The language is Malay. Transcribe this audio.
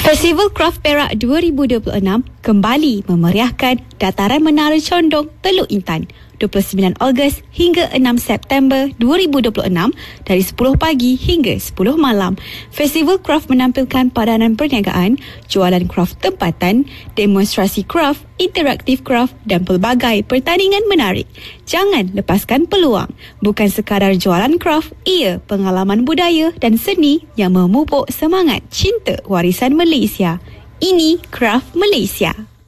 Festival Craft Perak 2026 kembali memeriahkan Dataran Menara Condong, Teluk Intan 29 Ogos hingga 6 September 2026 dari 10 pagi hingga 10 malam. Festival Craft menampilkan padanan perniagaan, jualan craft tempatan, demonstrasi craft, interaktif craft dan pelbagai pertandingan menarik. Jangan lepaskan peluang. Bukan sekadar jualan craft, ia pengalaman budaya dan seni yang memupuk semangat cinta warisan Malaysia. Ini Craft Malaysia.